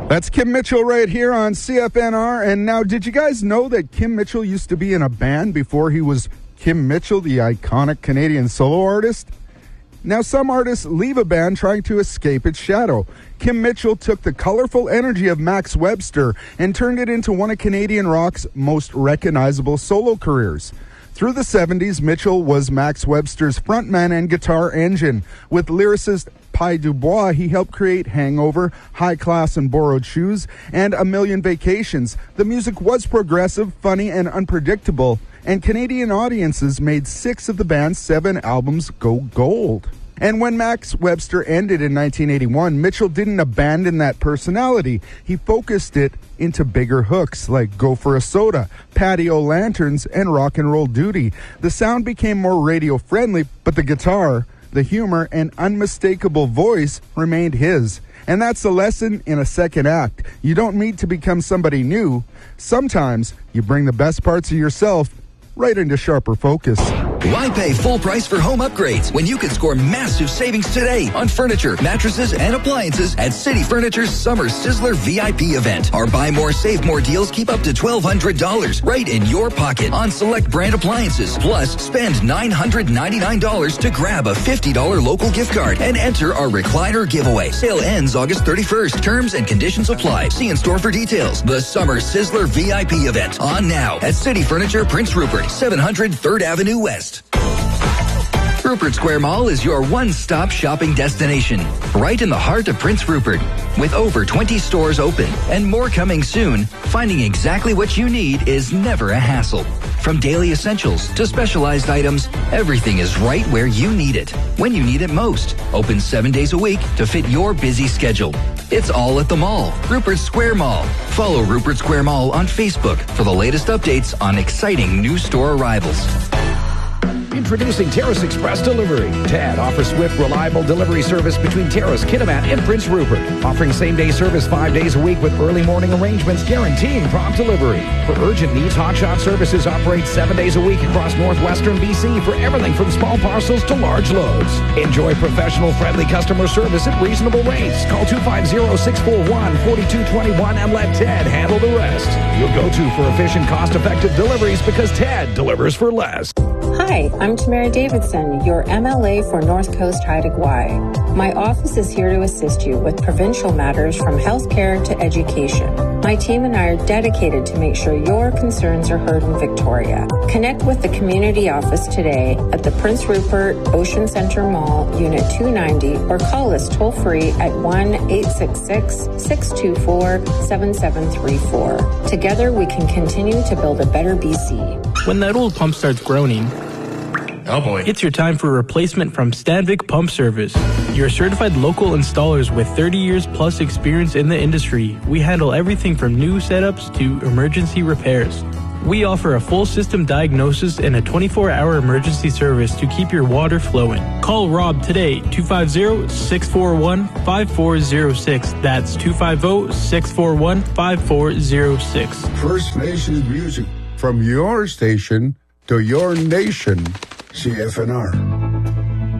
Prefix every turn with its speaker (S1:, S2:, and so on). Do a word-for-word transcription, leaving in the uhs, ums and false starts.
S1: That's Kim Mitchell right here on C F N R. And now, did you guys know that Kim Mitchell used to be in a band before he was Kim Mitchell, the iconic Canadian solo artist? Now, some artists leave a band trying to escape its shadow. Kim Mitchell took the colorful energy of Max Webster and turned it into one of Canadian rock's most recognizable solo careers. Through the seventies, Mitchell was Max Webster's frontman and guitar engine. With lyricist Pi Dubois, he helped create Hangover, High Class and Borrowed Shoes, and A Million Vacations. The music was progressive, funny, and unpredictable, and Canadian audiences made six of the band's seven albums go gold. And when Max Webster ended in nineteen eighty-one, Mitchell didn't abandon that personality. He focused it into bigger hooks like Go for a Soda, Patio Lanterns, and Rock and Roll Duty. The sound became more radio-friendly, but the guitar, the humor, and unmistakable voice remained his. And that's the lesson in a second act. You don't need to become somebody new. Sometimes you bring the best parts of yourself right into sharper focus.
S2: Why pay full price for home upgrades when you can score massive savings today on furniture, mattresses, and appliances at City Furniture's Summer Sizzler V I P event? Our buy more, save more deals keep up to twelve hundred dollars right in your pocket on select brand appliances. Plus, spend nine hundred ninety-nine dollars to grab a fifty dollars local gift card and enter our recliner giveaway. Sale ends August thirty-first. Terms and conditions apply. See in store for details. The Summer Sizzler V I P event on now at City Furniture, Prince Rupert, seven hundred third Avenue West. Rupert Square Mall is your one-stop shopping destination, right in the heart of Prince Rupert. With over twenty stores open and more coming soon, finding exactly what you need is never a hassle. From daily essentials to specialized items, everything is right where you need it, when you need it most. Open seven days a week to fit your busy schedule. It's all at the mall, Rupert Square Mall. Follow Rupert Square Mall on Facebook for the latest updates on exciting new store arrivals.
S3: Introducing Terrace Express Delivery. Ted offers swift, reliable delivery service between Terrace, Kitimat, and Prince Rupert. Offering same-day service five days a week with early morning arrangements guaranteeing prompt delivery. For urgent needs, Hotshot Services operates seven days a week across northwestern B C for everything from small parcels to large loads. Enjoy professional, friendly customer service at reasonable rates. Call two five zero, six four one, four two two one and let Ted handle the rest. Your go-to for efficient, cost-effective deliveries because Ted delivers for less.
S4: Hi, I'm Tamara Davidson, your M L A for North Coast Haida Gwaii. My office is here to assist you with provincial matters from healthcare to education. My team and I are dedicated to make sure your concerns are heard in Victoria. Connect with the community office today at the Prince Rupert Ocean Center Mall, Unit two ninety, or call us toll-free at one eight six six, six two four, seven seven three four. Together, we can continue to build a better B C.
S5: When that old pump starts groaning,
S6: oh boy,
S5: it's your time for a replacement from Stanvik Pump Service. Your certified local installers with thirty years plus experience in the industry. We handle everything from new setups to emergency repairs. We offer a full system diagnosis and a twenty-four hour emergency service to keep your water flowing. Call Rob today, two five zero, six four one, five four zero six. That's two five zero, six four one, five four zero six.
S7: First Nations music from your station to your nation. C F N R.